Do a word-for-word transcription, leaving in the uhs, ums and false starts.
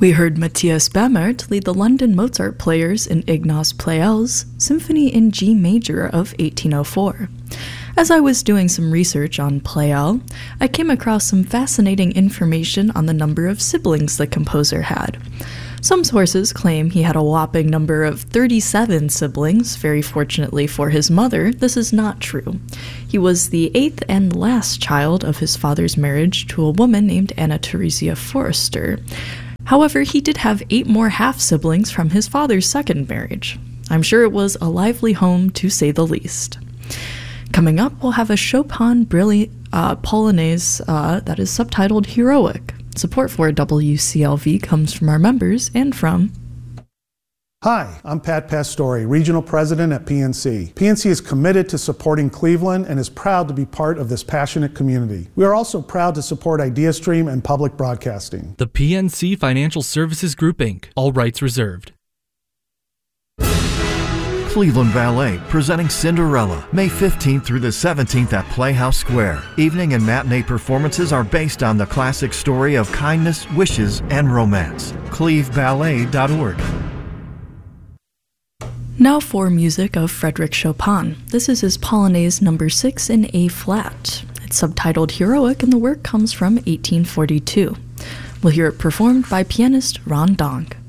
We heard Matthias Bamert lead the London Mozart players in Ignaz Pleyel's Symphony in G major of eighteen oh four. As I was doing some research on Pleyel, I came across some fascinating information on the number of siblings the composer had. Some sources claim he had a whopping number of thirty-seven siblings. Very fortunately for his mother, this is not true. He was the eighth and last child of his father's marriage to a woman named Anna Theresia Forster. However, he did have eight more half-siblings from his father's second marriage. I'm sure it was a lively home, to say the least. Coming up, we'll have a Chopin brilliant uh, Polonaise uh, that is subtitled Heroic. Support for W C L V comes from our members and from... Hi, I'm Pat Pastore, Regional President at P N C. P N C is committed to supporting Cleveland and is proud to be part of this passionate community. We are also proud to support IdeaStream and public broadcasting. The P N C Financial Services Group, Incorporated. All rights reserved. Cleveland Ballet presenting Cinderella, May fifteenth through the seventeenth at Playhouse Square. Evening and matinee performances are based on the classic story of kindness, wishes, and romance. cleve ballet dot org. Now for music of Frédéric Chopin. This is his Polonaise number six in A flat. It's subtitled Heroic and the work comes from eighteen forty-two. We'll hear it performed by pianist Ron Donk.